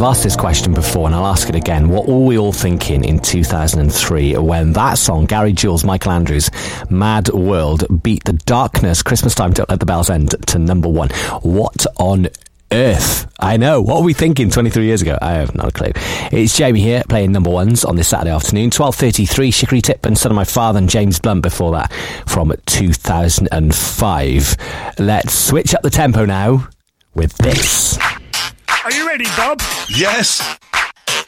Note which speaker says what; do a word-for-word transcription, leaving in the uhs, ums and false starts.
Speaker 1: asked this question before and I'll ask it again. What were we all thinking in two thousand three when that song, Gary Jules, Michael Andrews, Mad World, beat The Darkness, Christmas Time, Don't Let the Bells End, to number one? What on earth? I know. What were we thinking twenty-three years ago? I have not a clue. It's Jamie here playing number ones on this Saturday afternoon. twelve thirty-three, Chicory Tip and Son of My Father and James Blunt before that from two thousand five. Let's switch up the tempo now with this.
Speaker 2: Are you ready, Bob?
Speaker 3: Yes.